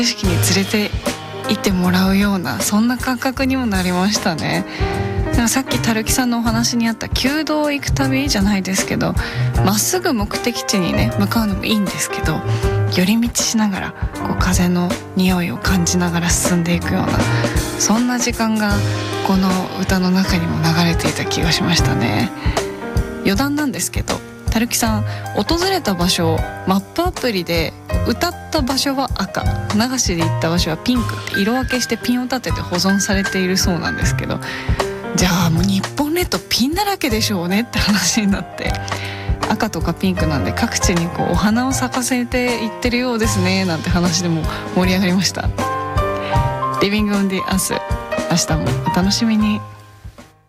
景色に連れて行ってもらうような、そんな感覚にもなりましたね。でもさっきたるきさんのお話にあった旧道を行く旅じゃないですけど、まっすぐ目的地にね向かうのもいいんですけど、寄り道しながらこう風の匂いを感じながら進んでいくような、そんな時間がこの歌の中にも流れていた気がしましたね。余談なんですけど、たるきさん訪れた場所をマップアプリで、歌った場所は赤、流しで行った場所はピンクって色分けしてピンを立てて保存されているそうなんですけど、じゃあもう日本列島ピンだらけでしょうねって話になって、赤とかピンクなんで各地にこうお花を咲かせていってるようですねなんて話でも盛り上がりました。 Living on the Earth、 明日もお楽しみに。